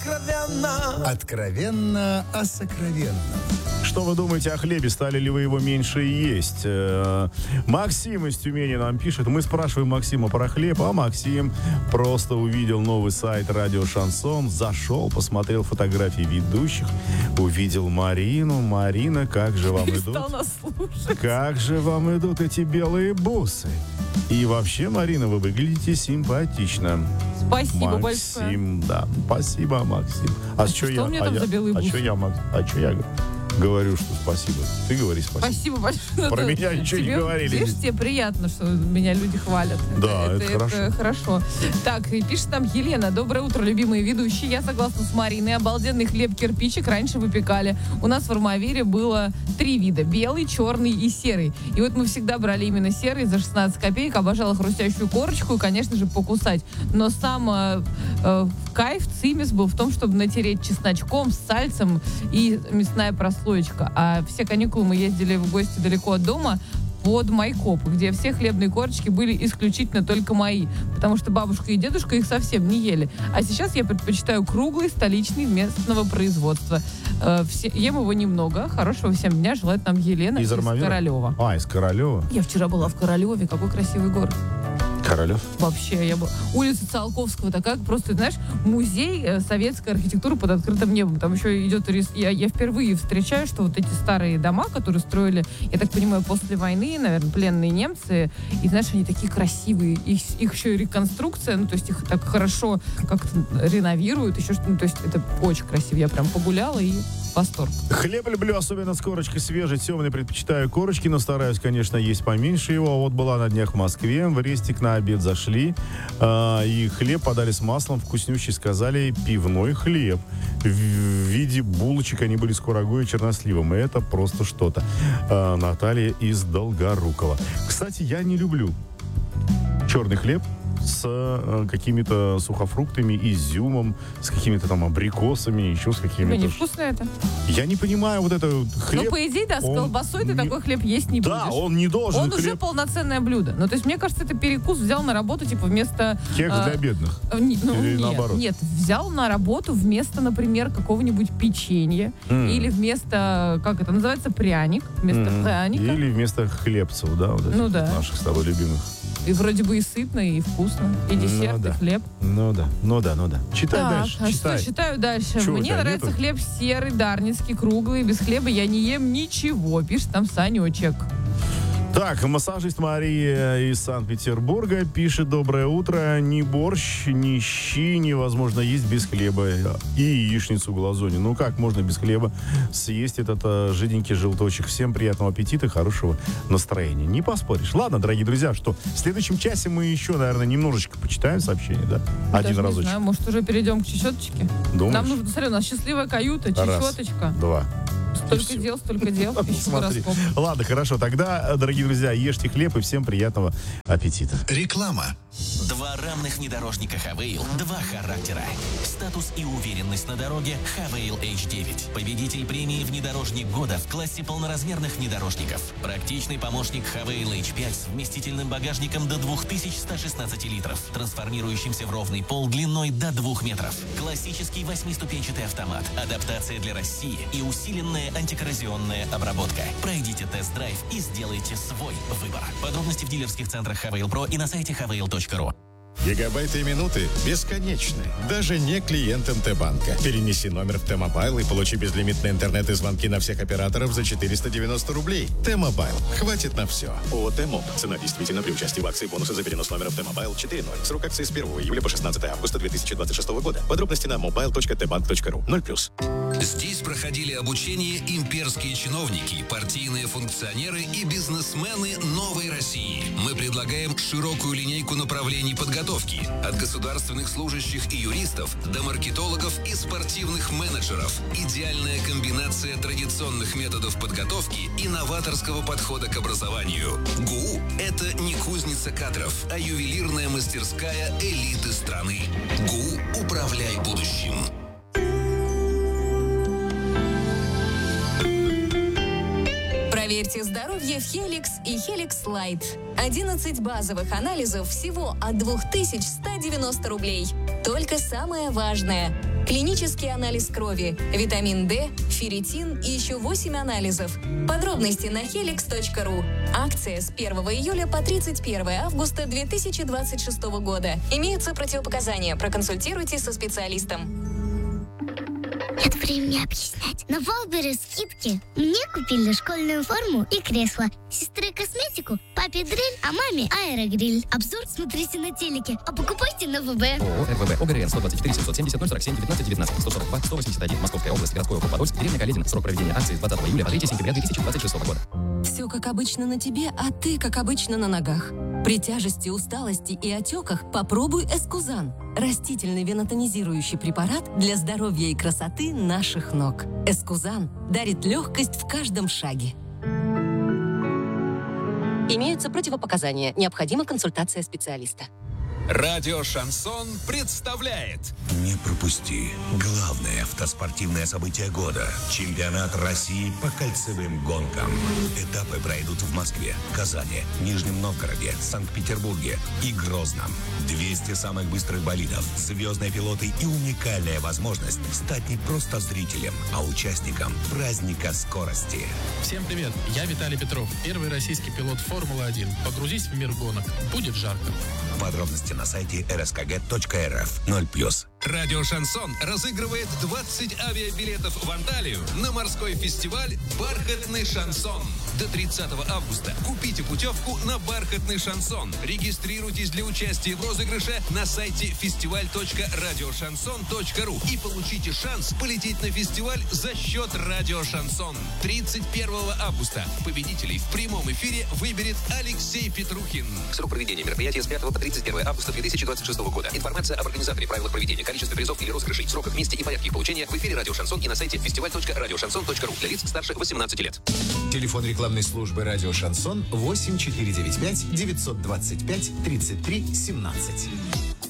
Откровенно о сокровенном. Что вы думаете о хлебе? Стали ли вы его меньше есть? Максим из Тюмени нам пишет. Мы спрашиваем Максима про хлеб, а Максим просто увидел новый сайт «Радио Шансон», зашел, посмотрел фотографии ведущих, увидел Марину. Марина, как же вам идут? Как же вам идут эти белые бусы? И вообще, Марина, вы выглядите симпатично. Спасибо Максим, большое. да. Спасибо, Максим. Что у меня там за белые бусы? А что я говорю, что спасибо? Ты говори спасибо. Спасибо большое. Про меня ничего не говорили. Видишь, тебе приятно, что меня люди хвалят. Да, это хорошо. Так, и пишет там Елена. Доброе утро, любимые ведущие. Я согласна с Мариной. Обалденный хлеб-кирпичик раньше выпекали. У нас в Армавире было 3 вида. Белый, черный и серый. И вот мы всегда брали именно серый за 16 копеек. Обожала хрустящую корочку и, конечно же, покусать. Но сам кайф, цимис был в том, чтобы натереть чесночком, с сальцем и мясная прослойка. А все каникулы мы ездили в гости далеко от дома под Майкоп, где все хлебные корочки были исключительно только мои, потому что бабушка и дедушка их совсем не ели. А сейчас я предпочитаю круглый, столичный, местного производства. Ем его немного. Хорошего всем дня желает нам Елена из Королева. Из Королева? Я вчера была в Королеве. Какой красивый город. Королев? Вообще, я была. Улица Циолковского такая, просто, знаешь, музей советской архитектуры под открытым небом. Там еще идет... Я впервые встречаю, что вот эти старые дома, которые строили, я так понимаю, после войны, наверное, пленные немцы, и, знаешь, они такие красивые. Их еще и реконструкция, ну, то есть их так хорошо как-то реновируют, еще что-то. Ну, то есть это очень красиво. Я прям погуляла и... восторг. Хлеб люблю, особенно с корочкой свежей, темный, предпочитаю корочки, но стараюсь, конечно, есть поменьше его. Вот была на днях в Москве, в рестик на обед зашли, и хлеб подали с маслом, вкуснющий, сказали, пивной хлеб. В виде булочек они были с курагой и черносливом, и это просто что-то. Наталья из Долгорукова. Кстати, я не люблю черный хлеб с какими-то сухофруктами, изюмом, с какими-то там абрикосами, еще с какими-то... Не вкусно это? Я не понимаю вот это хлеб. Ну, по идее, да, с колбасой ты такой хлеб есть не будешь. Да, он не должен. Он уже полноценное блюдо. Ну, то есть, мне кажется, это перекус взял на работу, типа, вместо... Кекс для бедных? Или наоборот? Нет, взял на работу вместо, например, какого-нибудь печенья, или вместо, как это называется, пряник, вместо пряника. Или вместо хлебцев, да, вот этих наших с тобой любимых. И вроде бы и сытно, и вкусно, и десерт, и хлеб. Ну да. Читай дальше. Что читаю дальше? Мне нравится хлеб серый, дарницкий, круглый, без хлеба я не ем ничего, пишет там Санечек. Так, массажист Мария из Санкт-Петербурга пишет: доброе утро. Ни борщ, ни щи невозможно есть без хлеба. И яичницу глазунью. Ну как можно без хлеба съесть этот жиденький желточек? Всем приятного аппетита, хорошего настроения. Не поспоришь. Ладно, дорогие друзья, что в следующем часе мы еще, наверное, немножечко почитаем сообщения, да? Один разочек. Не знаю, может, уже перейдем к чечеточке? Думаешь? Нам нужно, смотри, у нас счастливая каюта, чечеточка. Раз, два. Столько дел. Ладно, хорошо. Тогда, дорогие друзья, ешьте хлеб и всем приятного аппетита. Реклама. Два равных внедорожника Хавейл, два характера. Статус и уверенность на дороге Хавейл H9. Победитель премии «Внедорожник года» в классе полноразмерных внедорожников. Практичный помощник Хавейл H5 с вместительным багажником до 2116 литров, трансформирующимся в ровный пол длиной до 2 метров. Классический 8-ступенчатый автомат, адаптация для России и усиленная антикоррозионная обработка. Пройдите тест-драйв и сделайте свой выбор. Подробности в дилерских центрах Хавейл Про и на сайте havail.ru. Гигабайты и минуты бесконечны. Даже не клиент МТ-банка. Перенеси номер в Т-Мобайл и получи безлимитный интернет и звонки на всех операторов за 490 рублей. Т-Мобайл. Хватит на все. ООО «Т-Моб». Цена действительно при участии в акции бонусы за перенос номера в Т-Мобайл 4.0. Срок акции с 1 июля по 16 августа 2026 года. Подробности на mobile.tbank.ru. 0+. Здесь проходили обучение имперские чиновники, партийные функционеры и бизнесмены новой России. Мы предлагаем широкую линейку направлений подготовки. От государственных служащих и юристов до маркетологов и спортивных менеджеров. Идеальная комбинация традиционных методов подготовки и новаторского подхода к образованию. ГУ – это не кузница кадров, а ювелирная мастерская элиты страны. ГУ «Управляй будущим». Проверьте здоровье в Helix и Helix Light. 11 базовых анализов всего от 2190 рублей. Только самое важное. клинический анализ крови, витамин D, ферритин и еще 8 анализов. Подробности на helix.ru. Акция с 1 июля по 31 августа 2026 года. Имеются противопоказания. Проконсультируйтесь со специалистом. Нет времени объяснять. На Валбере скидки. Мне купили школьную форму и кресло. Сестре косметику, папе дрель, а маме аэрогриль. Обзор смотрите на телеке, а покупайте на ВБ. ООО РВБ ОГРН 124 770 047 19 19 142 181 Московская область, городской округ Подольск, деревня Каледино. Срок проведения акции 20 июля по 3 сентября 2026 года. Все как обычно на тебе, а ты как обычно на ногах. При тяжести, усталости и отеках попробуй Эскузан. Растительный венотонизирующий препарат для здоровья и красоты наших ног. Эскузан дарит легкость в каждом шаге. Имеются противопоказания. Необходима консультация специалиста. Радио «Шансон» представляет. Не пропусти главное автоспортивное событие года. Чемпионат России по кольцевым гонкам. Этапы пройдут в Москве, Казани, Нижнем Новгороде, Санкт-Петербурге и Грозном. 200 самых быстрых болидов, звездные пилоты и уникальная возможность стать не просто зрителем, а участником праздника скорости. Всем привет, я Виталий Петров, первый российский пилот Формулы-1. Погрузись в мир гонок, будет жарко. Подробности на сайте rskg.rf 0+. Радио «Шансон» разыгрывает 20 авиабилетов в Анталию на морской фестиваль «Бархатный шансон». До 30 августа купите путевку на «Бархатный шансон». Регистрируйтесь для участия в розыгрыше на сайте festival.radioshanson.ru и получите шанс полететь на фестиваль за счет «Радио Шансон». 31 августа победителей в прямом эфире выберет Алексей Петрухин. Срок проведения мероприятия с 5 по 31 августа 2026 года. Информация об организаторе, правилах проведения, количестве призов или розыгрышей, сроках, месте и порядке их получения в эфире «Радио Шансон» и на сайте festival.radioshanson.ru для лиц старше 18 лет. Телефон рекламной службы «Радио Шансон» 8495 925 33 17.